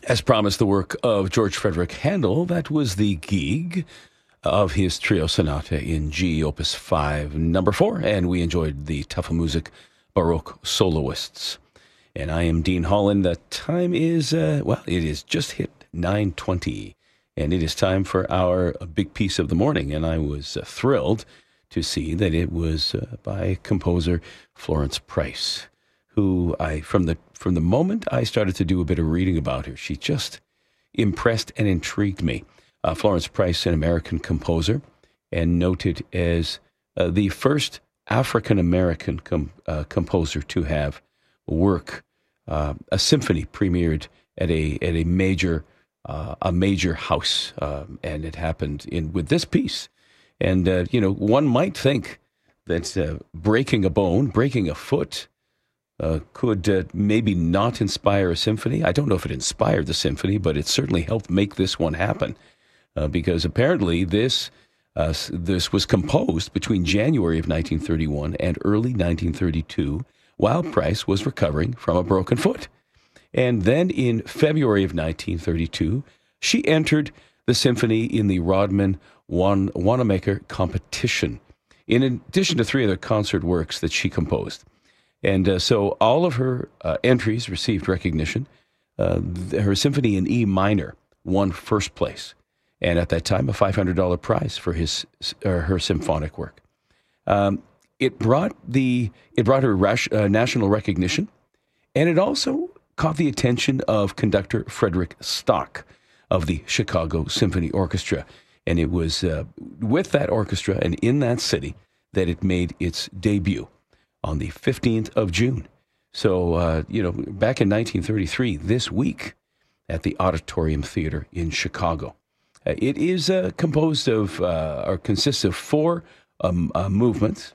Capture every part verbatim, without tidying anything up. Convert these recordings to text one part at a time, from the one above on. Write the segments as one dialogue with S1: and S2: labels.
S1: As promised, the work of George Frederick Handel. That was the Gigue of his Trio Sonata in G, Opus five, number four, and we enjoyed the Tafelmusik Baroque soloists. And I am Dean Holland. The time is, uh, well, it is just hit nine twenty, and it is time for our big piece of the morning, and I was uh, thrilled to see that it was uh, by composer Florence Price, who I, from the from the moment I started to do a bit of reading about her, she just impressed and intrigued me. Uh, Florence Price, an American composer, and noted as uh, the first African-American com- uh, composer to have work, uh, a symphony premiered at a at a major uh, a major house, um, and it happened in with this piece. And uh, you know, one might think that uh, breaking a bone, breaking a foot, Uh, could uh, maybe not inspire a symphony. I don't know if it inspired the symphony, but it certainly helped make this one happen. Uh, because apparently this uh, this was composed between January of nineteen thirty-one and early nineteen thirty-two, while Price was recovering from a broken foot. And then in February of nineteen thirty-two, she entered the symphony in the Rodman Wan- Wanamaker competition, in addition to three other concert works that she composed. And uh, so all of her uh, entries received recognition. Uh, th- her symphony in E minor won first place, and at that time, a five hundred dollars prize for his uh, her symphonic work. Um, it brought the it brought her rash, uh, national recognition, and it also caught the attention of conductor Frederick Stock of the Chicago Symphony Orchestra. And it was uh, with that orchestra and in that city that it made its debut on the fifteenth of June. So, uh, you know, back in nineteen thirty-three, this week at the Auditorium Theater in Chicago. Uh, it is uh, composed of, uh, or consists of four um, uh, movements,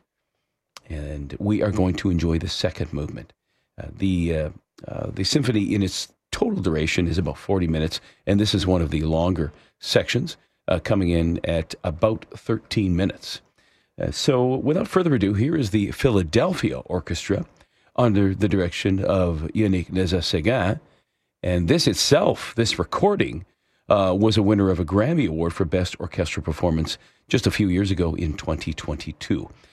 S1: and we are going to enjoy the second movement. Uh, the, uh, uh, the symphony in its total duration is about forty minutes, and this is one of the longer sections, uh, coming in at about thirteen minutes. Uh, so, without further ado, here is the Philadelphia Orchestra under the direction of Yannick Nézet-Séguin. And this itself, this recording, uh, was a winner of a Grammy Award for Best Orchestral Performance just a few years ago in twenty twenty-two.